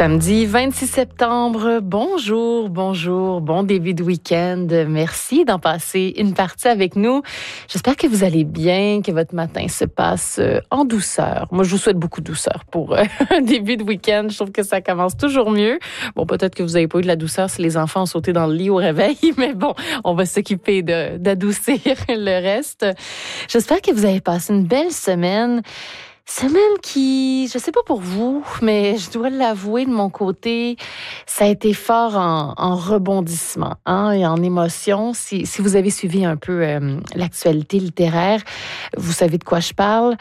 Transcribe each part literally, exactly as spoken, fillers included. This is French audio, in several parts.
Samedi vingt-six septembre, bonjour, bonjour, bon début de week-end. Merci d'en passer une partie avec nous. J'espère que vous allez bien, que votre matin se passe en douceur. Moi, je vous souhaite beaucoup de douceur pour un début de week-end. Je trouve que ça commence toujours mieux. Bon, peut-être que vous n'avez pas eu de la douceur si les enfants ont sauté dans le lit au réveil, mais bon, on va s'occuper de, d'adoucir le reste. J'espère que vous avez passé une belle semaine. Semaine qui, je sais pas pour vous, mais je dois l'avouer de mon côté, ça a été fort en, en rebondissement, hein, et en émotion. Si, si vous avez suivi un peu euh, l'actualité littéraire, vous savez de quoi je parle.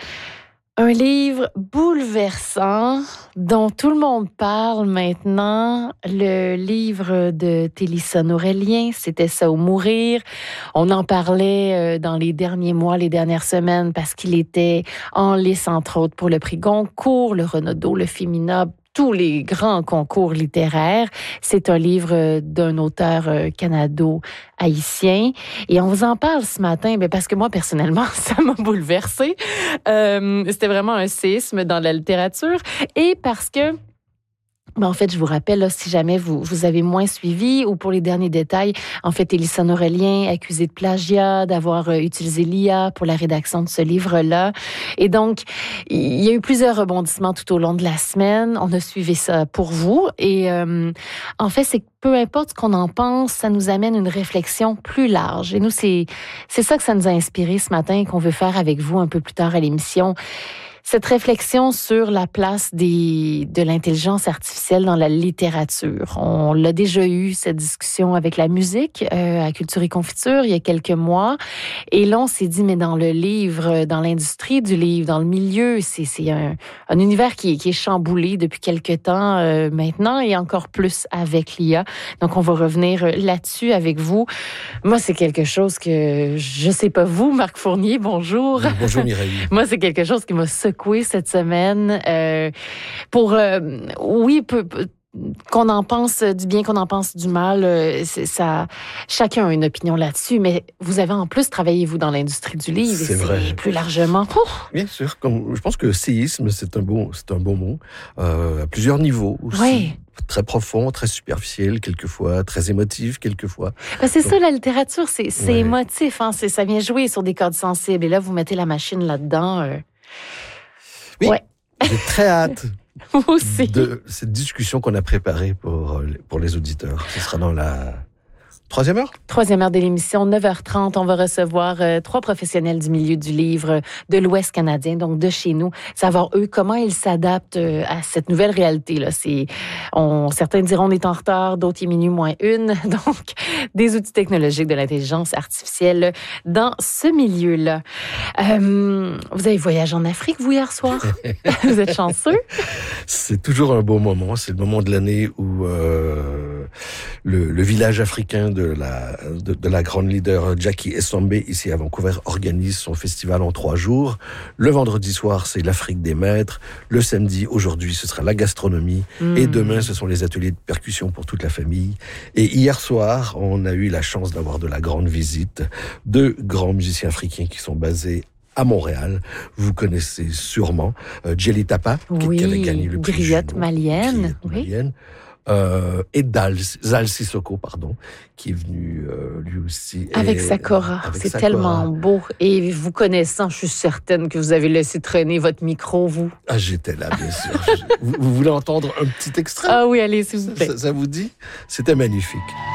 Un livre bouleversant dont tout le monde parle maintenant, le livre de Télissonne Aurélien, C'était ça ou mourir. On en parlait dans les derniers mois, les dernières semaines, parce qu'il était en lice, entre autres, pour le prix Goncourt, le Renaudot, le Femina, tous les grands concours littéraires. C'est un livre d'un auteur canado-haïtien. Et on vous en parle ce matin ben parce que moi, personnellement, ça m'a bouleversée. Euh, c'était vraiment un séisme dans la littérature. Et parce que Ben, en fait, je vous rappelle, là, si jamais vous, vous avez moins suivi ou pour les derniers détails, en fait, Télissonne Aurélien, accusé de plagiat, d'avoir euh, utilisé l'I A pour la rédaction de ce livre-là. Et donc, il y a eu plusieurs rebondissements tout au long de la semaine. On a suivi ça pour vous. Et euh, en fait, c'est que peu importe ce qu'on en pense, ça nous amène une réflexion plus large. Et nous, c'est, c'est ça que ça nous a inspiré ce matin et qu'on veut faire avec vous un peu plus tard à l'émission. Cette réflexion sur la place des, de l'intelligence artificielle dans la littérature. On l'a déjà eu, cette discussion avec la musique euh, à Culture et Confiture il y a quelques mois. Et là, on s'est dit, mais dans le livre, dans l'industrie du livre, dans le milieu, c'est, c'est un, un univers qui, qui est chamboulé depuis quelques temps euh, maintenant et encore plus avec l'I A. Donc, on va revenir là-dessus avec vous. Moi, c'est quelque chose que, je sais pas vous, Marc Fournier, bonjour. Bonjour Mireille. Moi, c'est quelque chose qui m'a secoué cette semaine. Euh, pour, euh, oui, peu, peu, qu'on en pense du bien, qu'on en pense du mal, euh, c'est, ça, chacun a une opinion là-dessus, mais vous avez en plus travaillé, vous, dans l'industrie du livre, c'est et vrai. C'est plus largement. Ouf. Bien sûr, comme, je pense que séisme, c'est un bon, c'est un bon mot, euh, à plusieurs niveaux aussi. Oui. Très profond, très superficiel, quelquefois, très émotif, quelquefois. Ben c'est Donc, ça, la littérature, c'est, c'est ouais. émotif, hein, c'est, ça vient jouer sur des cordes sensibles, et là, vous mettez la machine là-dedans. Euh... Oui, ouais. J'ai très hâte aussi. de cette discussion qu'on a préparée pour, pour les auditeurs. Ce sera dans la troisième heure? Troisième heure de l'émission, neuf heures trente. On va recevoir euh, trois professionnels du milieu du livre de l'Ouest canadien, donc de chez nous. Savoir, eux, comment ils s'adaptent euh, à cette nouvelle réalité-là. C'est, on, certains diront on est en retard, d'autres il est minuit moins une. Donc, des outils technologiques de l'intelligence artificielle dans ce milieu-là. Euh, vous avez voyagé en Afrique, vous, hier soir? Vous êtes chanceux? C'est toujours un beau moment. C'est le moment de l'année où euh, le, le village africain de la, de, de la grande leader Jackie Essombe, ici à Vancouver, organise son festival en trois jours. Le vendredi soir, c'est l'Afrique des maîtres. Le samedi, aujourd'hui, ce sera la gastronomie. Mmh. Et demain, ce sont les ateliers de percussion pour toute la famille. Et hier soir, on a eu la chance d'avoir de la grande visite. Deux grands musiciens africains qui sont basés à Montréal. Vous connaissez sûrement euh, Djeli Tapa, oui, qui avait gagné le prix Griotte malienne. Griotte oui. malienne. Euh, et Dal, Zal Sissoko, pardon, qui est venu euh, lui aussi. Avec et, Sakora, avec c'est Sakora. tellement beau. Et vous connaissant, je suis certaine que vous avez laissé traîner votre micro, vous. Ah, j'étais là, bien sûr. vous, vous voulez entendre un petit extrait? Ah oui, allez, s'il vous plaît. Ça, ça vous dit? C'était magnifique.